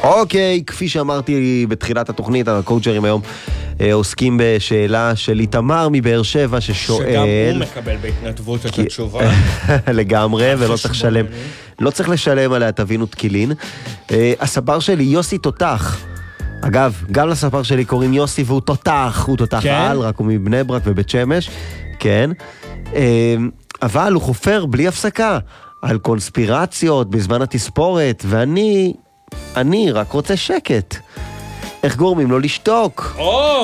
אוקיי, כפי שאמרתי בתחילת התוכנית, הקואוצ'רים היום עוסקים בשאלה של איתמר מבאר שבע ששואל... שגם הוא מקבל בהתנדבות את התשובה. לגמרי, ולא צריך לשלם. לא צריך לשלם עליה, תבינו תקילין. הספר שלי, יוסי תותח. אגב, גם לספר שלי קוראים יוסי והוא תותח, הוא תותח על, רק הוא מבני ברק ובית שמש. כן. אבל הוא חופר בלי הפסקה על קונספירציות בזמן התספורת, אני רק רוצה שקט. איך גורמים לו לשתוק?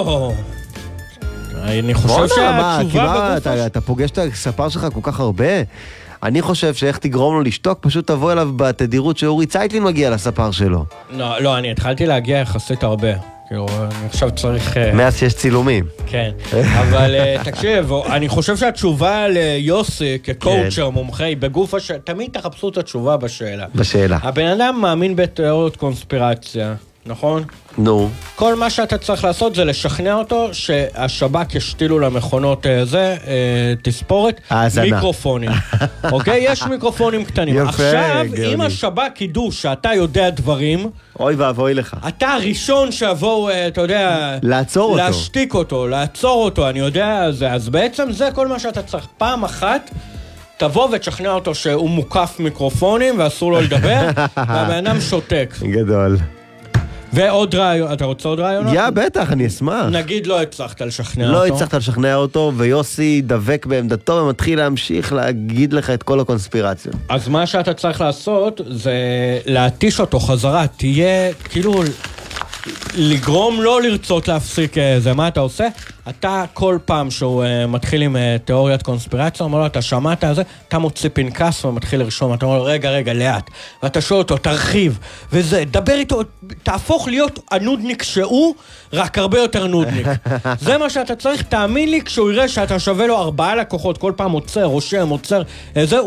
אני חושב שהתשובה בגוף... אתה פוגש את הספר שלך כל כך הרבה? אני חושב שאיך תגרום לו לשתוק, פשוט תבוא אליו בתדירות שאורי צייטלין מגיע לספר שלו. לא, אני התחלתי להגיע יחסית הרבה. כאילו, אני עכשיו צריך... מאז שיש צילומים. כן, אבל תקשיב, אני חושב שהתשובה ליוסי כקואוצ'ר מומחה בגוף תמיד תחפשו את התשובה בשאלה. הבן אדם מאמין בתיאוריות קונספירציה, נכון? נו. כל מה שאתה צריך לעשות זה לשכנע אותו שהשב"כ ישתילו למכונות תספורת מיקרופונים. אוקיי? יש מיקרופונים קטנים. יפה, עכשיו, גאוני. אם השב"כ ידעו שאתה יודע דברים, אוי ואבוי לך. אתה הראשון שיבואו, אתה יודע... לעצור אותו. להשתיק אותו, לעצור אותו, אני יודע, אז בעצם זה כל מה שאתה צריך. פעם אחת, תבוא ותשכנע אותו שהוא מוקף מיקרופונים ואסור לו לדבר, והבן אדם שותק. גדול. ועוד רעיון, אתה רוצה עוד רעיון? בטח, אני אשמח. נגיד לא הצלחת לשכנע אותו. לא הצלחת לשכנע אותו, ויוסי דבק בעמדתו ומתחיל להמשיך להגיד לך את כל הקונספירציות. אז מה שאתה צריך לעשות זה להתיש אותו חזרה, תהיה כאילו לגרום לא לרצות להפסיק זה. מה אתה עושה? אתה כל פעם שהוא מתחיל עם תיאוריית קונספירציה, אומר לו, אתה שמעת על זה, אתה מוציא פנקס ומתחיל לרשום, אתה אומר לו, רגע, לאט. ואתה שואל אותו, תרחיב, וזה, דבר איתו, תהפוך להיות הנודניק שהוא, רק הרבה יותר נודניק. זה מה שאתה צריך, תאמין לי, כשהוא יראה שאתה שווה לו 4 לקוחות, כל פעם עוצר, רושם, עוצר, זה,